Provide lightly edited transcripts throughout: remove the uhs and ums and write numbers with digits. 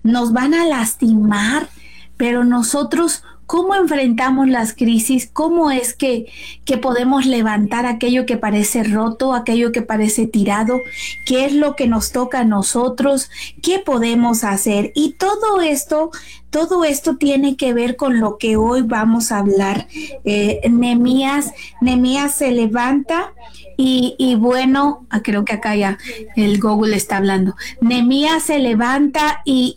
nos van a lastimar, pero nosotros, ¿cómo enfrentamos las crisis? ¿Cómo es que podemos levantar aquello que parece roto, aquello que parece tirado? ¿Qué es lo que nos toca a nosotros? ¿Qué podemos hacer? Y todo esto tiene que ver con lo que hoy vamos a hablar. Nehemías se levanta y bueno, creo que acá ya el Google está hablando. Nehemías se levanta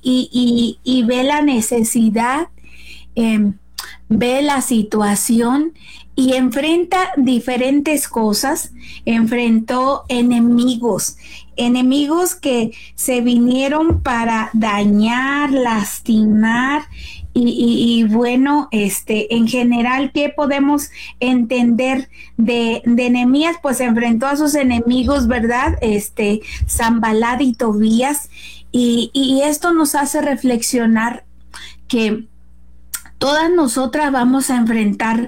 y ve la necesidad, eh, ve la situación y enfrenta diferentes cosas. Enfrentó enemigos que se vinieron para dañar, lastimar bueno, en general, ¿qué podemos entender de Nehemías? Pues enfrentó a sus enemigos, ¿verdad? Sanballat y Tobías, y esto nos hace reflexionar que todas nosotras vamos a enfrentar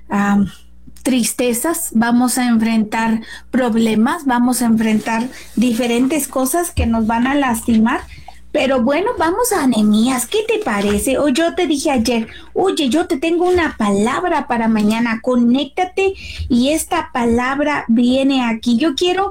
tristezas, vamos a enfrentar problemas, vamos a enfrentar diferentes cosas que nos van a lastimar. Pero bueno, vamos a Nehemías, ¿qué te parece? O yo te dije ayer, oye, yo te tengo una palabra para mañana, conéctate y esta palabra viene aquí. Yo quiero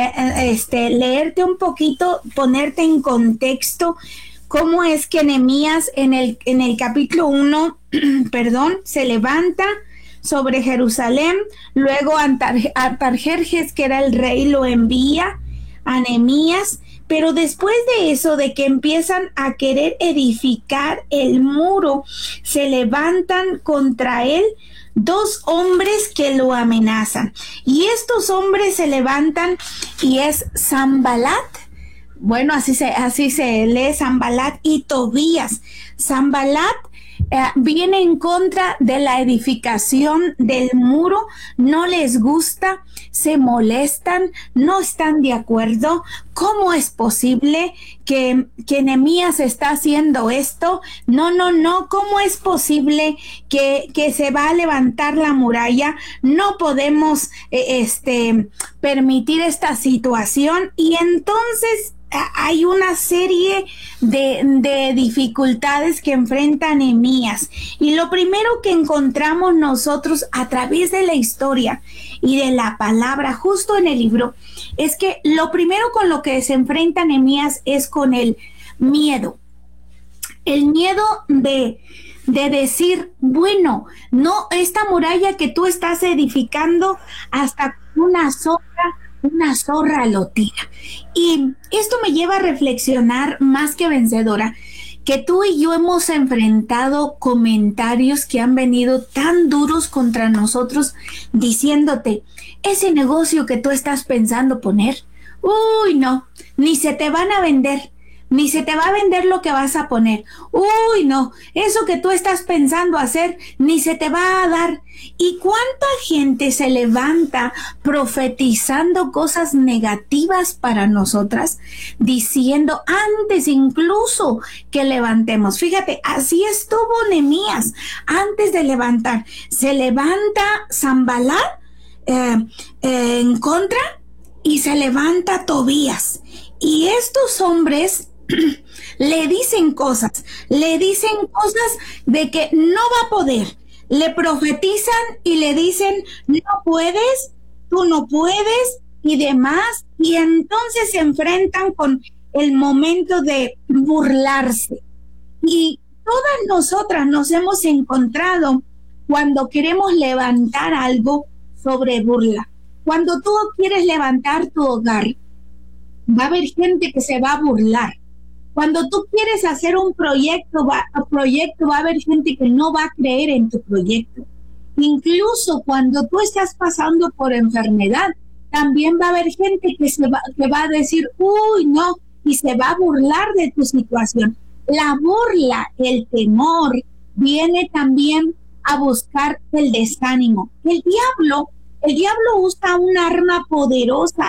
leerte un poquito, ponerte en contexto cómo es que Nehemías en el capítulo 1, perdón, se levanta sobre Jerusalén, luego Artajerjes, que era el rey, lo envía a Nehemías. Pero después de eso, de que empiezan a querer edificar el muro, se levantan contra él dos hombres que lo amenazan. Y estos hombres se levantan y es Sanballat. Bueno, así se lee, Sanballat y Tobías. Sanballat viene en contra de la edificación del muro, no les gusta, se molestan, no están de acuerdo. ¿Cómo es posible que Nehemías está haciendo esto? No, ¿cómo es posible que se va a levantar la muralla? No podemos permitir esta situación. Y entonces hay una serie de dificultades que enfrenta Nehemías. Y lo primero que encontramos nosotros a través de la historia y de la palabra justo en el libro es que lo primero con lo que se enfrenta Nehemías es con el miedo. El miedo de decir, bueno, no, esta muralla que tú estás edificando, hasta una zorra lo tira. Y esto me lleva a reflexionar, más que vencedora, que tú y yo hemos enfrentado comentarios que han venido tan duros contra nosotros, diciéndote, ese negocio que tú estás pensando poner, uy, no, ni se te van a vender. Ni se te va a vender lo que vas a poner. Uy, no, eso que tú estás pensando hacer, ni se te va a dar. ¿Y cuánta gente se levanta profetizando cosas negativas para nosotras, diciendo antes incluso que levantemos? Fíjate, así estuvo Nehemías antes de levantar. Se levanta Sanballat en contra y se levanta Tobías. Y estos hombres le dicen cosas de que no va a poder. Le profetizan y le dicen, no puedes, tú no puedes y demás. Y entonces se enfrentan con el momento de burlarse. Y todas nosotras nos hemos encontrado cuando queremos levantar algo sobre burla. Cuando tú quieres levantar tu hogar, va a haber gente que se va a burlar. Cuando tú quieres hacer un proyecto, va a haber gente que no va a creer en tu proyecto. Incluso cuando tú estás pasando por enfermedad, también va a haber gente que va a decir, uy, no, y se va a burlar de tu situación. La burla, el temor, viene también a buscar el desánimo. El diablo usa un arma poderosa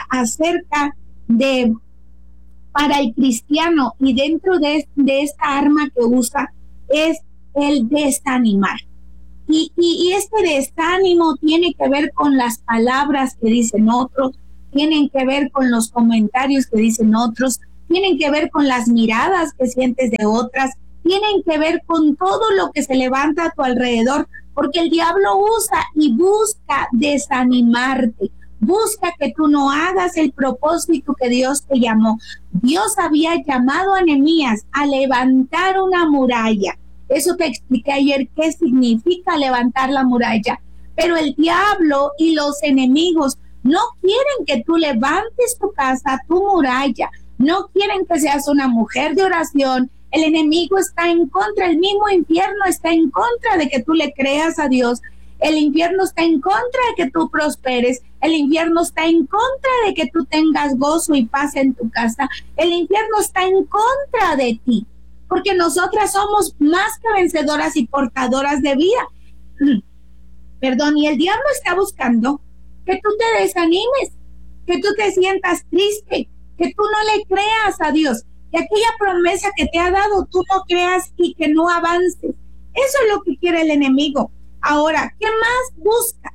para el cristiano, y dentro de esta arma que usa es el desanimar. Y este desánimo tiene que ver con las palabras que dicen otros, tienen que ver con los comentarios que dicen otros, tienen que ver con las miradas que sientes de otras, tienen que ver con todo lo que se levanta a tu alrededor, porque el diablo usa y busca desanimarte, busca que tú no hagas el propósito que Dios te llamó. Dios había llamado a Nehemías a levantar una muralla. Eso te expliqué ayer qué significa levantar la muralla. Pero el diablo y los enemigos no quieren que tú levantes tu casa, tu muralla. No quieren que seas una mujer de oración. El enemigo está en contra, el mismo infierno está en contra de que tú le creas a Dios. El infierno está en contra de que tú prosperes. El infierno está en contra de que tú tengas gozo y paz en tu casa. El infierno está en contra de ti, porque nosotras somos más que vencedoras y portadoras de vida. Perdón, y el diablo está buscando que tú te desanimes, que tú te sientas triste, que tú no le creas a Dios, que aquella promesa que te ha dado tú no creas y que no avances. Eso es lo que quiere el enemigo. Ahora, ¿qué más busca?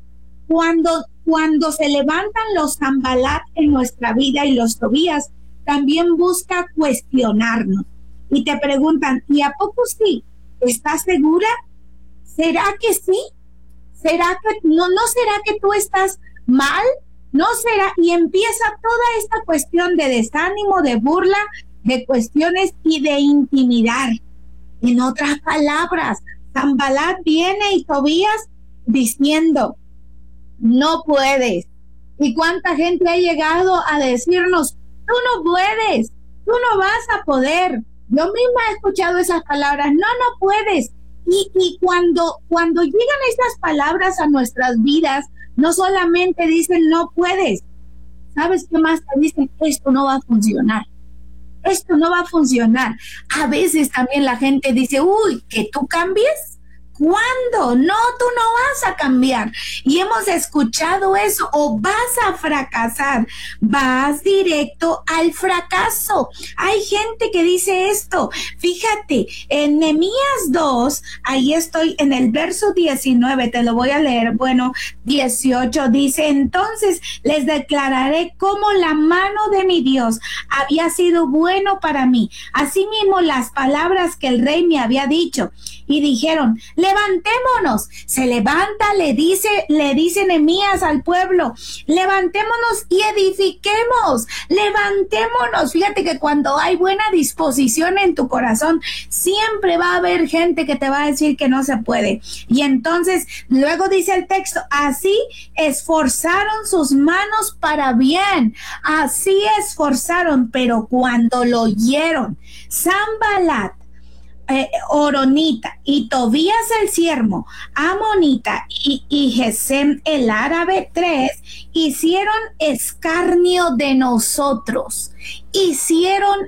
Cuando se levantan los Sanbalat en nuestra vida y los Tobías, también busca cuestionarnos. Y te preguntan, ¿y a poco sí? ¿Estás segura? ¿Será que sí? ¿Será que no será que tú estás mal? ¿No será? Y empieza toda esta cuestión de desánimo, de burla, de cuestiones y de intimidar. En otras palabras, Sanbalat viene y Tobías diciendo, no puedes. ¿Y cuánta gente ha llegado a decirnos, tú no puedes, tú no vas a poder? Yo misma he escuchado esas palabras, no puedes. Y cuando llegan esas palabras a nuestras vidas, no solamente dicen no puedes, ¿sabes qué más te dicen? Esto no va a funcionar. Esto no va a funcionar. A veces también la gente dice, uy, que tú cambies. ¿Cuándo? No, tú no vas a cambiar. Y hemos escuchado eso, o vas a fracasar, vas directo al fracaso. Hay gente que dice esto. Fíjate, en Nehemías 2, ahí estoy en el verso 19, te lo voy a leer, 18, dice, entonces les declararé cómo la mano de mi Dios había sido bueno para mí. Asimismo, las palabras que el rey me había dicho. Y dijeron, levantémonos. Se levanta, le dice Nehemías al pueblo, levantémonos y edifiquemos, levantémonos. Fíjate que cuando hay buena disposición en tu corazón, siempre va a haber gente que te va a decir que no se puede. Y entonces, luego dice el texto, así esforzaron sus manos para bien, así esforzaron, pero cuando lo oyeron, Sanbalat, Horonita y Tobías el siervo, Amonita y Gesem el árabe, 3, hicieron escarnio de nosotros, hicieron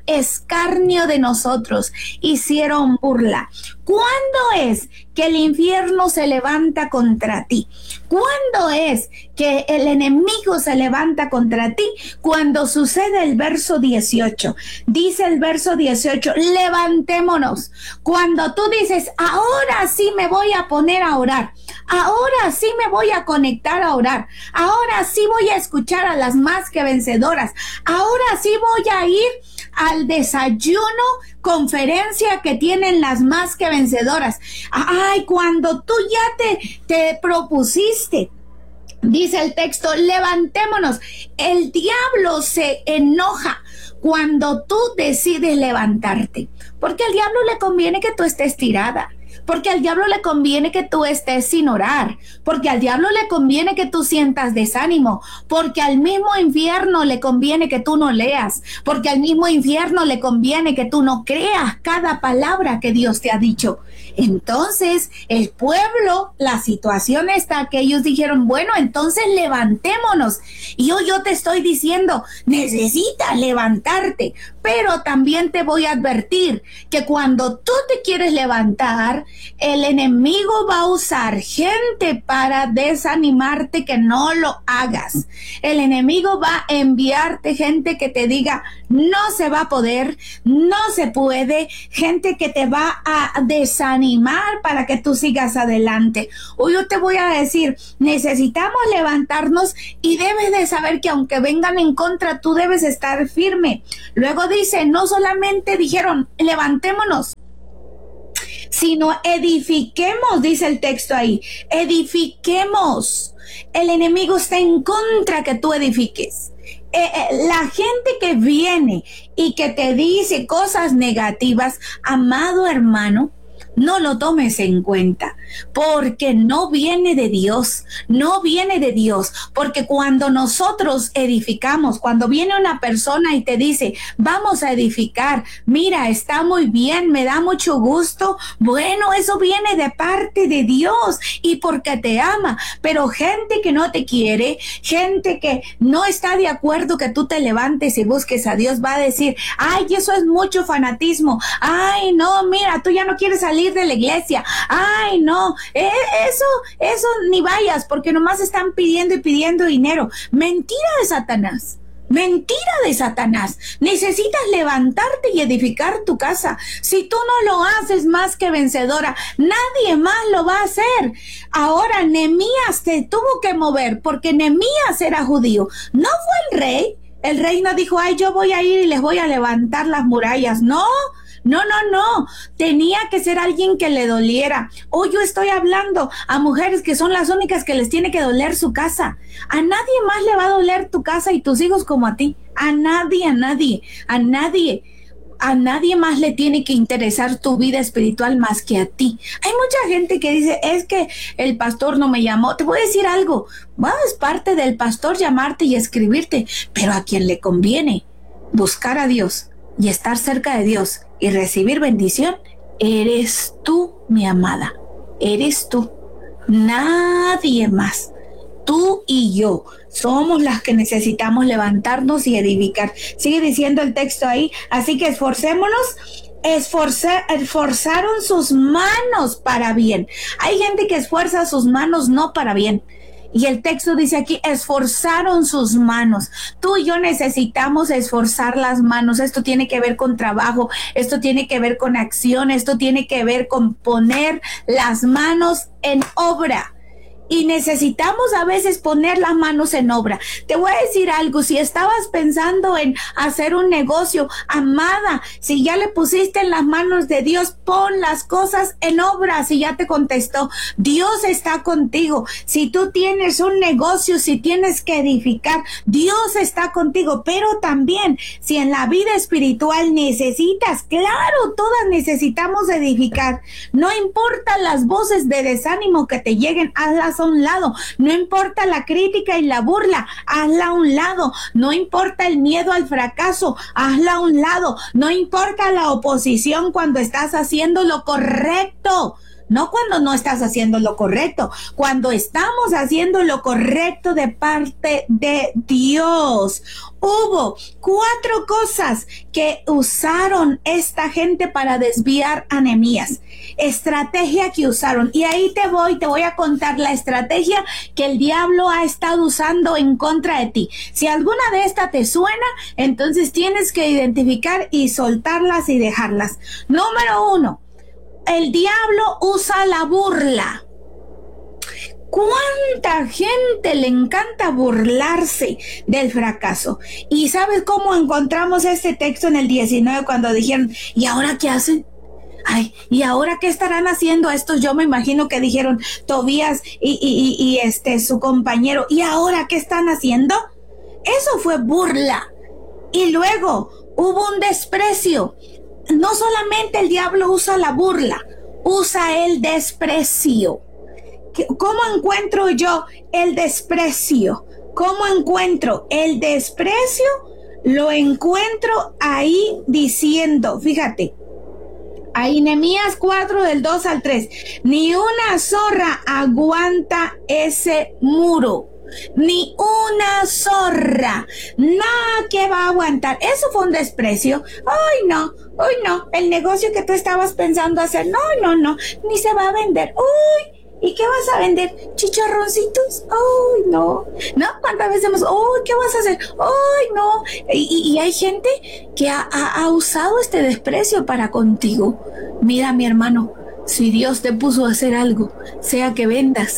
burla. ¿Cuándo es que el infierno se levanta contra ti? ¿Cuándo es que el enemigo se levanta contra ti? Cuando sucede el verso 18. Dice el verso 18, levantémonos. Cuando tú dices, ahora sí me voy a poner a orar, ahora sí me voy a conectar a orar, ahora sí voy a escuchar a las más que vencedoras, ahora sí voy a ir al desayuno, conferencia que tienen las más que vencedoras. Ay, cuando tú ya te propusiste, dice el texto, levantémonos. El diablo se enoja cuando tú decides levantarte, porque al diablo le conviene que tú estés tirada, porque al diablo le conviene que tú estés sin orar, porque al diablo le conviene que tú sientas desánimo, porque al mismo infierno le conviene que tú no leas, porque al mismo infierno le conviene que tú no creas cada palabra que Dios te ha dicho. Entonces, el pueblo, la situación está que ellos dijeron, bueno, entonces levantémonos. Y yo te estoy diciendo, necesitas levantarte, pero también te voy a advertir que cuando tú te quieres levantar, el enemigo va a usar gente para desanimarte que no lo hagas. El enemigo va a enviarte gente que te diga, no se va a poder, no se puede, gente que te va a desanimar para que tú sigas adelante. Hoy yo te voy a decir, necesitamos levantarnos y debes de saber que aunque vengan en contra, tú debes estar firme. Luego dice, no solamente dijeron, levantémonos, sino edifiquemos, dice el texto ahí, edifiquemos. El enemigo está en contra que tú edifiques. La gente que viene y que te dice cosas negativas, amado hermano, no lo tomes en cuenta, porque no viene de Dios, no viene de Dios, porque cuando nosotros edificamos, cuando viene una persona y te dice, vamos a edificar, mira, está muy bien, me da mucho gusto, bueno, eso viene de parte de Dios y porque te ama, pero gente que no te quiere, gente que no está de acuerdo que tú te levantes y busques a Dios, va a decir, ay, eso es mucho fanatismo, ay, no, mira, tú ya no quieres salir de la iglesia, ay no, eso ni vayas porque nomás están pidiendo y pidiendo dinero. Mentira de Satanás. Mentira de Satanás. Necesitas levantarte y edificar tu casa. Si tú no lo haces más que vencedora, nadie más lo va a hacer. Ahora Nehemías se tuvo que mover porque Nehemías era judío. No fue el rey. El rey no dijo, ay, yo voy a ir y les voy a levantar las murallas. No. No. Tenía que ser alguien que le doliera. Hoy yo estoy hablando a mujeres que son las únicas que les tiene que doler su casa. A nadie más le va a doler tu casa y tus hijos como a ti. A nadie más le tiene que interesar tu vida espiritual más que a ti. Hay mucha gente que dice, es que el pastor no me llamó. Te voy a decir algo. Bueno, es parte del pastor llamarte y escribirte, pero a quien le conviene buscar a Dios y estar cerca de Dios y recibir bendición, eres tú, mi amada. Eres tú. Nadie más. Tú y yo somos las que necesitamos levantarnos y edificar. Sigue diciendo el texto ahí. Así que esforcémonos. Esforzaron sus manos para bien. Hay gente que esfuerza sus manos no para bien. Y el texto dice aquí, esforzaron sus manos. Tú y yo necesitamos esforzar las manos. Esto tiene que ver con trabajo, esto tiene que ver con acción, esto tiene que ver con poner las manos en obra. Y necesitamos a veces poner las manos en obra. Te voy a decir algo, si estabas pensando en hacer un negocio, amada, si ya le pusiste en las manos de Dios, pon las cosas en obra. Si ya te contestó, Dios está contigo. Si tú tienes un negocio, si tienes que edificar, Dios está contigo. Pero también, si en la vida espiritual necesitas, claro, todas necesitamos edificar. No importa las voces de desánimo que te lleguen, hazlas a un lado. No importa la crítica y la burla, hazla a un lado. No importa el miedo al fracaso, hazla a un lado. No importa la oposición cuando estás haciendo lo correcto. No cuando no estás haciendo lo correcto, cuando estamos haciendo lo correcto de parte de Dios. Hubo 4 cosas que usaron esta gente para desviar a Nehemías. Estrategia que usaron. Y ahí te voy a contar la estrategia que el diablo ha estado usando en contra de ti. Si alguna de estas te suena, entonces tienes que identificar y soltarlas y dejarlas. Número 1. El diablo usa la burla. ¿Cuánta gente le encanta burlarse del fracaso? ¿Y sabes cómo encontramos este texto en el 19 cuando dijeron, ¿y ahora qué hacen? Ay, ¿y ahora qué estarán haciendo estos? Yo me imagino que dijeron Tobías y su compañero, ¿y ahora qué están haciendo? Eso fue burla. Y luego hubo un desprecio. No solamente el diablo usa la burla, usa el desprecio. ¿Cómo encuentro yo el desprecio? ¿Cómo encuentro el desprecio? Lo encuentro ahí diciendo, fíjate, ahí Nehemías 4 del 2 al 3, ni una zorra aguanta ese muro. Ni una zorra, nada que va a aguantar. Eso fue un desprecio. Ay no, el negocio que tú estabas pensando hacer, no, ni se va a vender. Uy, ¿y qué vas a vender? ¿Chicharroncitos? Ay no, ¿cuántas veces hemos, uy, qué vas a hacer? Ay no, y hay gente que ha usado este desprecio para contigo. Mira, mi hermano, si Dios te puso a hacer algo, sea que vendas,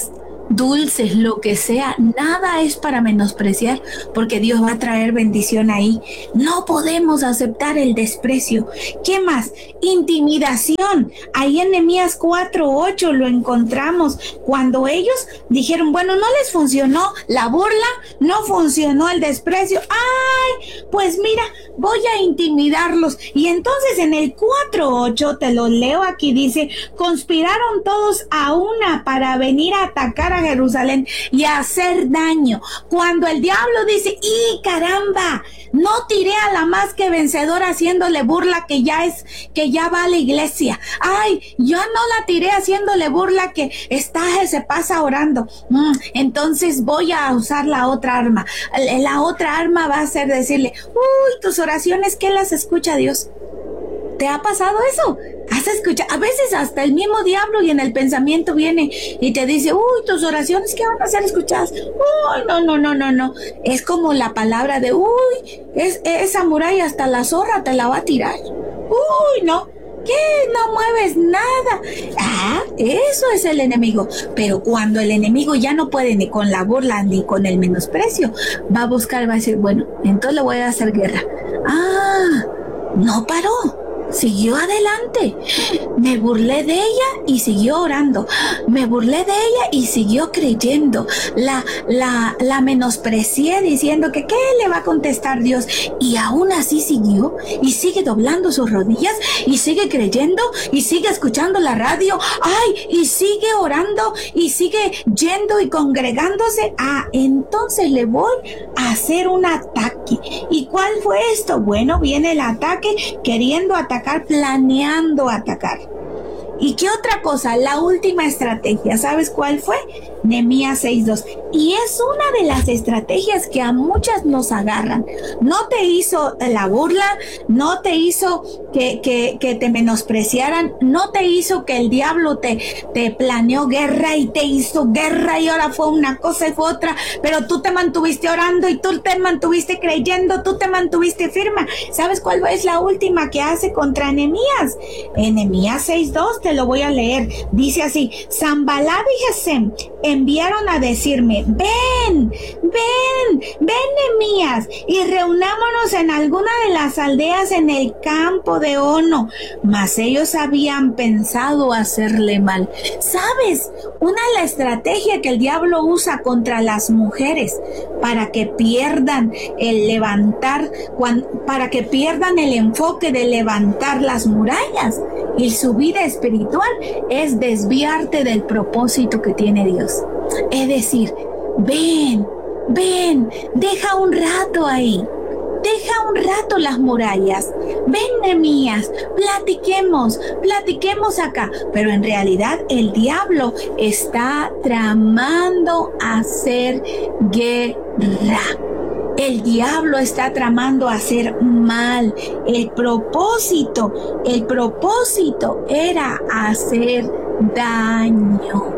dulces, lo que sea, nada es para menospreciar, porque Dios va a traer bendición ahí. No podemos aceptar el desprecio. ¿Qué más? Intimidación. Ahí en Nehemías 4:8 lo encontramos, cuando ellos dijeron, bueno, no les funcionó la burla, no funcionó el desprecio. ¡Ay! Pues mira, voy a intimidarlos. Y entonces en el 4:8, te lo leo aquí, dice, conspiraron todos a una para venir a atacar a Jerusalén y a hacer daño. Cuando el diablo dice, ¡y caramba! No tiré a la más que vencedora haciéndole burla que ya va a la iglesia. ¡Ay! Yo no la tiré haciéndole burla que se pasa orando. Entonces voy a usar la otra arma. La otra arma va a ser decirle, uy, tus oraciones, ¿qué las escucha Dios? ¿Te ha pasado eso? ¿Has escuchado? A veces hasta el mismo diablo y en el pensamiento viene y te dice, uy, tus oraciones, ¿qué van a ser escuchadas? Uy, no. Es como la palabra de, uy, esa muralla hasta la zorra te la va a tirar. Uy, no. ¿Qué? No mueves nada. Ah, eso es el enemigo. Pero cuando el enemigo ya no puede ni con la burla ni con el menosprecio, va a buscar, va a decir, bueno, entonces le voy a hacer guerra. Ah, no paró. Siguió adelante. Me burlé de ella y siguió orando. Me burlé de ella y siguió creyendo. La menosprecié diciendo que ¿qué le va a contestar Dios? Y aún así siguió y sigue doblando sus rodillas y sigue creyendo y sigue escuchando la radio. ¡Ay! Y sigue orando y sigue yendo y congregándose. Ah, entonces le voy a hacer un ataque. ¿Y cuál fue esto? Bueno, viene el ataque queriendo atacar, planeando atacar. ¿Y qué otra cosa? La última estrategia, ¿sabes cuál fue? Nehemías 6:2. Y es una de las estrategias que a muchas nos agarran. No te hizo la burla, no te hizo que te menospreciaran, no te hizo que el diablo te planeó guerra y te hizo guerra y ahora fue una cosa y fue otra, pero tú te mantuviste orando y tú te mantuviste creyendo, tú te mantuviste firme. ¿Sabes cuál es la última que hace contra Nehemías? En Nehemías 6:2 te lo voy a leer. Dice así, Sanballat y Gesem enviaron a decirme, ven Nehemías y reunámonos en alguna de las aldeas en el campo de Ono. Mas ellos habían pensado hacerle mal. ¿Sabes? Una de las estrategias que el diablo usa contra las mujeres para que pierdan el levantar, para que pierdan el enfoque de levantar las murallas y su vida espiritual, es desviarte del propósito que tiene Dios. Es decir, ven, deja un rato ahí. Deja un rato las murallas. Ven, Nehemías, platiquemos acá. Pero en realidad el diablo está tramando hacer guerra. El diablo está tramando hacer mal. El propósito era hacer daño.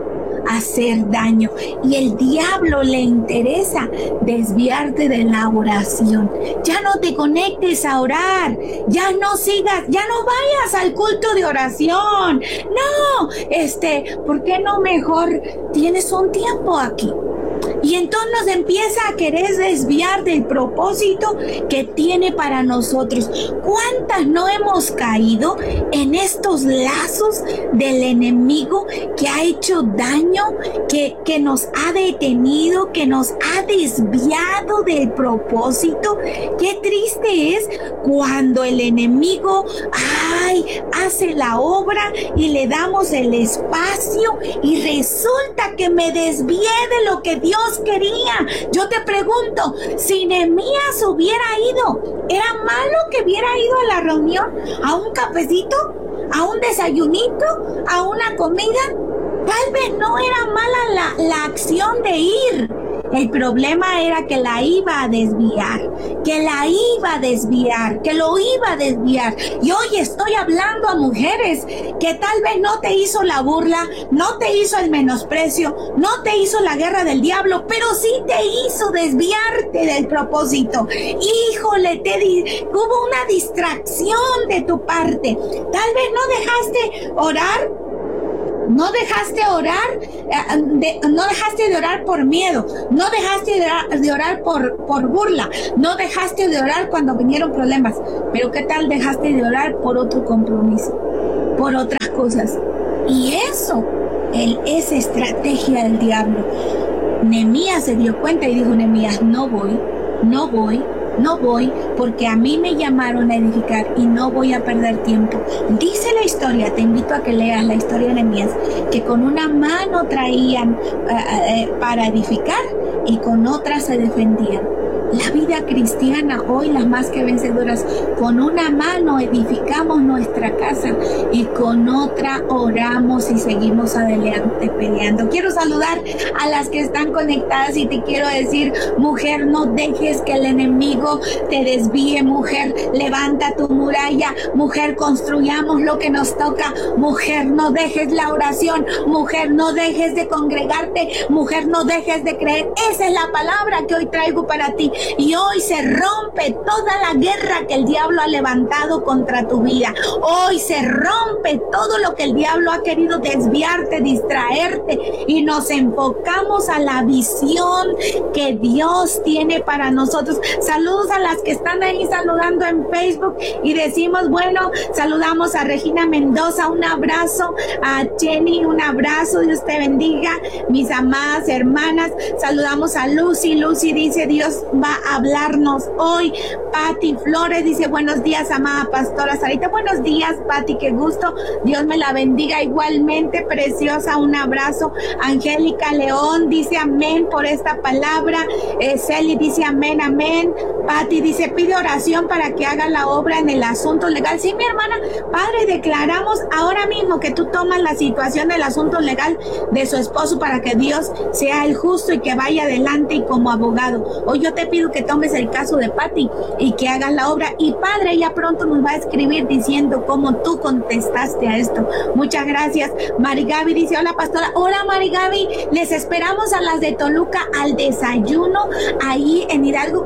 Y el diablo le interesa desviarte de la oración. Ya no te conectes a orar, ya no vayas al culto de oración. No, ¿por qué no mejor tienes un tiempo aquí? Y entonces nos empieza a querer desviar del propósito que tiene para nosotros. ¿Cuántas no hemos caído en estos lazos del enemigo que ha hecho daño, que nos ha detenido, que nos ha desviado del propósito? Qué triste es cuando el enemigo hace la obra y le damos el espacio y resulta que me desvié de lo que Dios quería. Yo te pregunto, si Nehemías hubiera ido, ¿era malo que hubiera ido a la reunión, a un cafecito, a un desayunito, a una comida? Tal vez no era mala la acción de ir. El problema era que la iba a desviar, que lo iba a desviar. Y hoy estoy hablando a mujeres que tal vez no te hizo la burla, no te hizo el menosprecio, no te hizo la guerra del diablo, pero sí te hizo desviarte del propósito. Híjole, hubo una distracción de tu parte. Tal vez no dejaste orar No dejaste orar, no dejaste de orar por miedo, no dejaste de orar por burla, no dejaste de orar cuando vinieron problemas, pero ¿qué tal dejaste de orar por otro compromiso, por otras cosas? Y eso es estrategia del diablo. Nehemías se dio cuenta y dijo: Nehemías, no voy, porque a mí me llamaron a edificar y no voy a perder tiempo. Dice la historia, te invito a que leas la historia de Nehemías, que con una mano traían para edificar y con otra se defendían. La vida cristiana hoy, las más que vencedoras, con una mano edificamos nuestra casa y con otra oramos y seguimos adelante peleando. Quiero saludar a las que están conectadas y te quiero decir: mujer, no dejes que el enemigo te desvíe. Mujer, levanta tu muralla. Mujer, construyamos lo que nos toca. Mujer, no dejes la oración. Mujer, no dejes de congregarte. Mujer, no dejes de creer. Esa es la palabra que hoy traigo para ti. Y hoy se rompe toda la guerra que el diablo ha levantado contra tu vida. Hoy se rompe todo lo que el diablo ha querido desviarte, distraerte, y nos enfocamos a la visión que Dios tiene para nosotros. Saludos a las que están ahí saludando en Facebook y decimos, bueno, saludamos a Regina Mendoza, un abrazo, a Jenny, un abrazo, Dios te bendiga, mis amadas hermanas. Saludamos a Lucy dice: Dios va a hablarnos hoy. Patti Flores dice: buenos días, amada pastora Sarita. Buenos días, Patti, qué gusto, Dios me la bendiga igualmente, preciosa, un abrazo. Angélica León dice: amén por esta palabra. Celi dice: amén, amén. Patti dice: pide oración para que haga la obra en el asunto legal. Sí, mi hermana. Padre, declaramos ahora mismo que tú tomas la situación del asunto legal de su esposo para que Dios sea el justo y que vaya adelante y como abogado. Hoy yo te pido que tomes el caso de Patti y que hagas la obra. Y Padre, ella pronto nos va a escribir diciendo cómo tú contestaste a esto. Muchas gracias. Marigaby dice: hola, pastora. Hola, Marigaby. Les esperamos a las de Toluca al desayuno, ahí en Hidalgo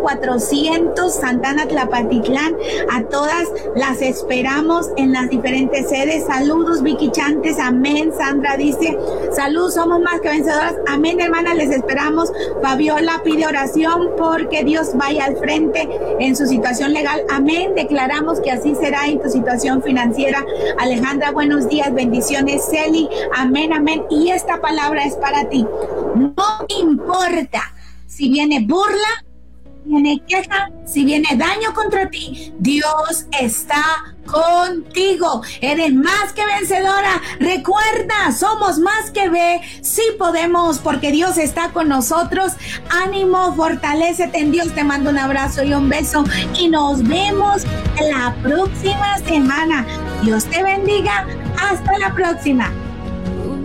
400, Santana Tlapatitlán. A todas las esperamos en las diferentes sedes. Saludos, Vicky Chantes. Amén. Sandra dice: salud, somos más que vencedoras. Amén, hermana, les esperamos. Fabiola pide oración porque Dios vaya al frente en su situación legal. Amén. Declaramos que así será en tu situación financiera. Alejandra, buenos días, bendiciones. Celi, amén, amén. Y esta palabra es para ti. No importa si viene burla, viene queja, si viene daño contra ti, Dios está contigo. Eres más que vencedora. Recuerda, somos más que ve. Sí podemos, porque Dios está con nosotros. Ánimo, fortalécete en Dios. Te mando un abrazo y un beso y nos vemos la próxima semana. Dios te bendiga. Hasta la próxima.